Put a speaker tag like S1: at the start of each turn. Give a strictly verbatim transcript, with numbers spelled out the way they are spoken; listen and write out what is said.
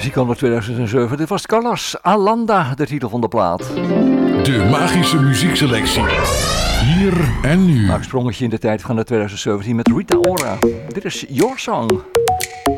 S1: Muzikant tweeduizend zeven. Dit was Carlos Alanda, de titel van de plaat.
S2: De magische muziekselectie. Hier en nu.
S1: Maak een sprongetje in de tijd van de tweeduizend zeventien met Rita Ora. Dit is Your Song.